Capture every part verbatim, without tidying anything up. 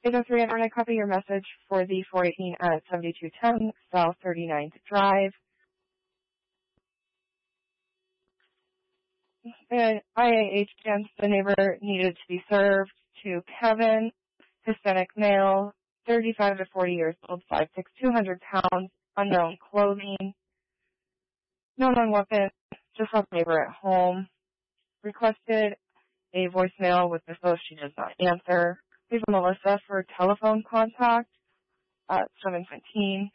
eight oh three, and I copy your message for the four eighteen at seventy-two ten South thirty-ninth Drive. And I A H against the neighbor needed to be served to Kevin, Hispanic male, thirty-five to forty years old, five six, two hundred pounds, unknown clothing, no known weapon, just left neighbor at home. Requested a voicemail with this, though she does not answer. Leave Melissa for telephone contact at seven fifteen.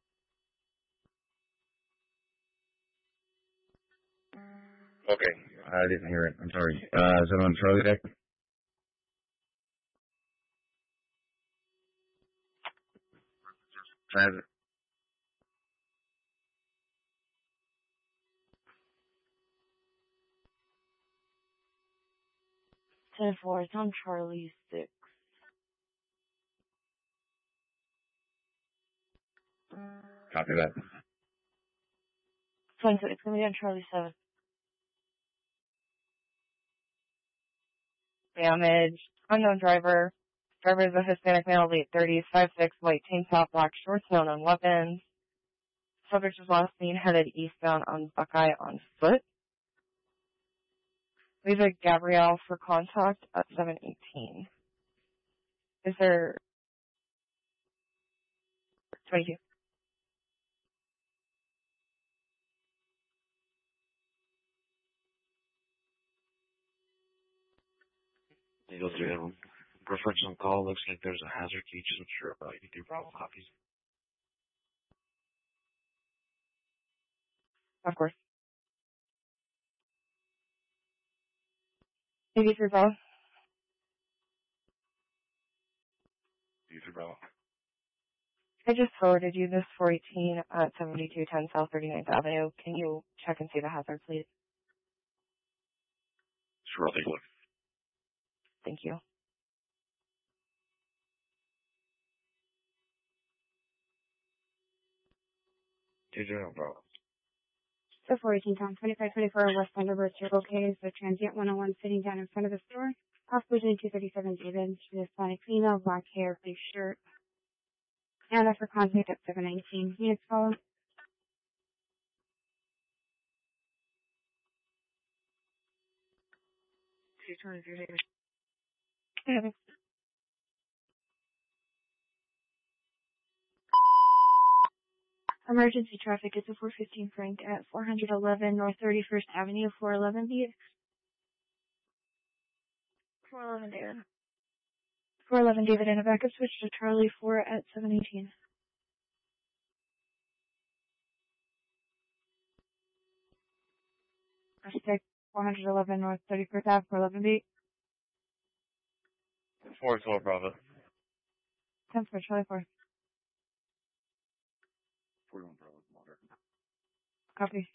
Okay, I didn't hear it. I'm sorry. Uh, is that on Charlie Deck? Transit. ten four, it's on Charlie six. Copy that. So it's going to be on Charlie seven. Damage. Unknown driver. Driver is a Hispanic male, late thirties, five six, white tank top, black shorts, no known weapons. Subject was last seen headed eastbound on Buckeye on foot. Leave a Gabrielle for contact at seven eighteen. Is there twenty-two? Eagle three oh one. Reference on call. Looks like there's a hazard key. Just not sure about you. Do Bravo copies. Of course. Maybe through Bravo. Do three Bravo. I just forwarded you this four eighteen at seventy-two ten South thirty-ninth Avenue. Can you check and see the hazard, please? Sure, I'll take a look. Thank you. two zero Bravo. So four eighteen Tom twenty-five twenty-four West Thunderbird Circle K is the transient one oh one sitting down in front of the store. Possibly doing two thirty-seven David. She's a Hispanic female, black hair, blue shirt. And that's for contact at seven nineteen. Units follow. two twenty-three David. Emergency traffic is a four fifteen Frank at four eleven North thirty-first Avenue, four eleven David. four eleven David. four eleven David and a backup switch to Charlie four at seven eighteen. Hashtag four eleven North thirty-first Avenue, four eleven B. four twelve Bravo. ten for Charlie four. forty-one Bravo. Moderate. Copy.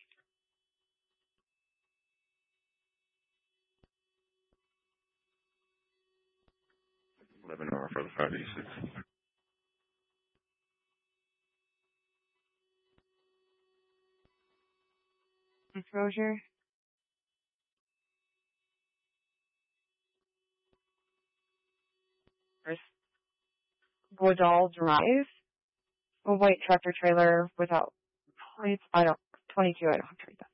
eleven hour for the five eighty-six. Exposure. Woodall Drive. A white tractor trailer without plates. I don't, twenty-two, I don't have to read that.